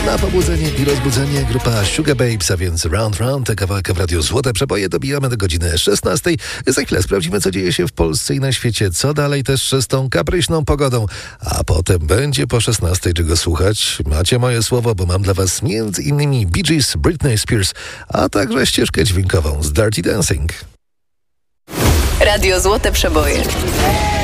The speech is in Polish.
Na pobudzenie i rozbudzenie grupa Sugar Babes, a więc Round Round, te kawałek w Radiu Złote Przeboje. Dobijamy do godziny 16. Za chwilę sprawdzimy, co dzieje się w Polsce i na świecie. Co dalej też z tą kapryśną pogodą. A potem będzie po 16, czego słuchać. Macie moje słowo, bo mam dla was między innymi Bee Gees, Britney Spears, a także ścieżkę dźwiękową z Dirty Dancing. Radio Złote Przeboje.